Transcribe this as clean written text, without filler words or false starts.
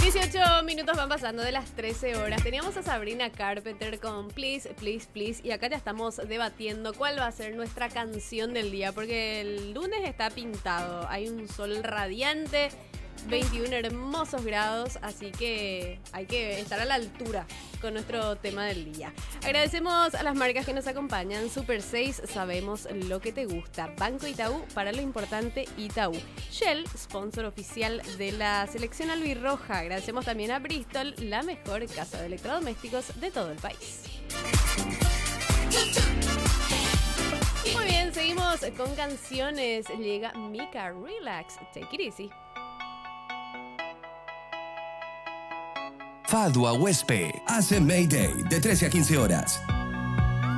18 minutos van pasando de las 13 horas. Teníamos a Sabrina Carpenter con Please, Please, Please. Y acá ya estamos debatiendo cuál va a ser nuestra canción del día. Porque el lunes está pintado. Hay un sol radiante, 21 hermosos grados. Así que hay que estar a la altura con nuestro tema del día. Agradecemos a las marcas que nos acompañan. Super 6, sabemos lo que te gusta. Banco Itaú, para lo importante Itaú. Shell, sponsor oficial de la selección albirroja. Agradecemos también a Bristol, la mejor casa de electrodomésticos de todo el país. Muy bien, seguimos con canciones. Llega Mika, Relax, Take It Easy. Fadua Huespe hace Mayday de 13 a 15 horas.